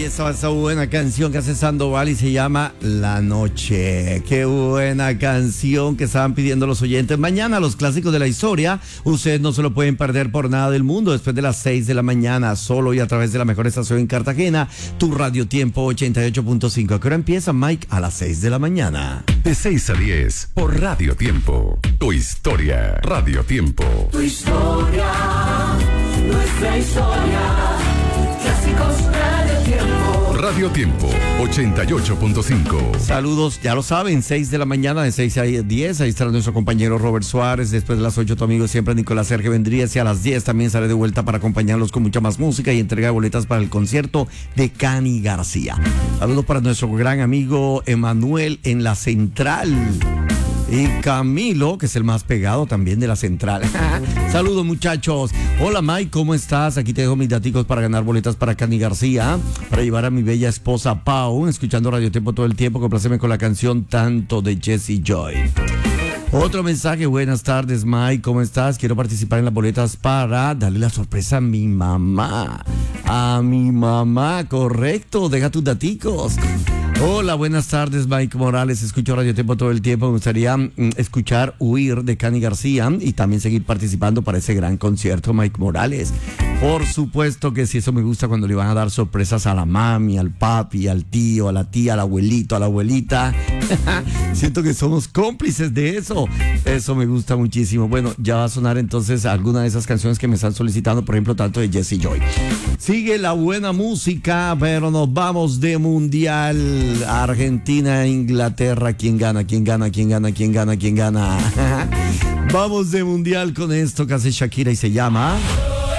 Ahí estaba esa buena canción que hace Sandoval y se llama La Noche. Qué buena canción que estaban pidiendo los oyentes. Mañana los clásicos de la historia, ustedes no se lo pueden perder por nada del mundo después de las 6 de la mañana, solo y a través de la mejor estación en Cartagena, tu Radio Tiempo 88.5. ¿A qué hora empieza, Mike? A las 6 de la mañana. De 6 a 10 por Radio Tiempo. Tu historia, Radio Tiempo. Tu historia, nuestra historia. Clásicos Radio Tiempo. Radio Tiempo 88.5. Saludos, ya lo saben, 6 de la mañana, de 6 a 10. Ahí estará nuestro compañero Robert Suárez. Después de las 8, tu amigo siempre Nicolás Sergio vendría. Y a las 10 también sale de vuelta para acompañarlos con mucha más música y entrega de boletas para el concierto de Cani García. Saludos para nuestro gran amigo Emanuel en la Central. Y Camilo, que es el más pegado también de la Central. Saludos, muchachos. Hola, Mike, ¿cómo estás? Aquí te dejo mis daticos para ganar boletas para Cani García, para llevar a mi bella esposa Pau, escuchando Radio Tiempo todo el tiempo. Compláceme con la canción Tanto de Jessie Joy. Otro mensaje, buenas tardes, Mike, ¿cómo estás? Quiero participar en las boletas para darle la sorpresa a mi mamá. A mi mamá, correcto, deja tus daticos. Hola, buenas tardes, Mike Morales. Escucho Radio Tiempo todo el tiempo. Me gustaría escuchar Huir de Cani García y también seguir participando para ese gran concierto, Mike Morales. Por supuesto que sí, eso me gusta cuando le van a dar sorpresas a la mami, al papi, al tío, a la tía, al abuelito, a la abuelita. Siento que somos cómplices de eso. Eso me gusta muchísimo. Bueno, ya va a sonar entonces alguna de esas canciones que me están solicitando, por ejemplo, tanto de Jessie Joy. Sigue la buena música, pero nos vamos de mundial. Argentina, Inglaterra, ¿quién gana? ¿Quién gana? ¿Quién gana? ¿Quién gana? ¿Quién gana? Vamos de mundial con esto que hace Shakira y se llama